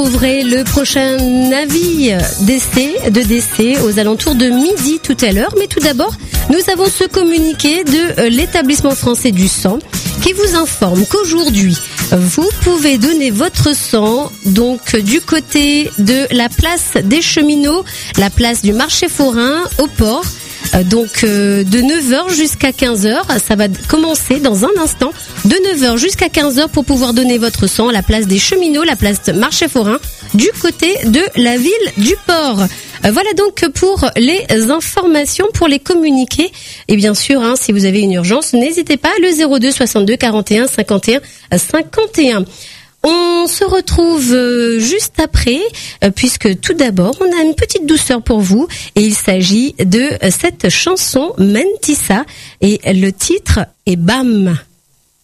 Ouvrez le prochain avis de décès aux alentours de midi tout à l'heure. Mais tout d'abord, nous avons ce communiqué de l'établissement français du sang qui vous informe qu'aujourd'hui, vous pouvez donner votre sang donc du côté de la place des Cheminots, la place du marché forain au port. Donc de 9h jusqu'à 15h, ça va commencer dans un instant, de 9h jusqu'à 15h pour pouvoir donner votre sang à la place des Cheminots, la place Marché Forain, du côté de la ville du port. Voilà donc pour les informations, pour les communiquer. Et bien sûr, si vous avez une urgence, n'hésitez pas, le 02 62 41 51 51. On se retrouve juste après, puisque tout d'abord, on a une petite douceur pour vous. Et il s'agit de cette chanson Mentissa. Et le titre est Bam.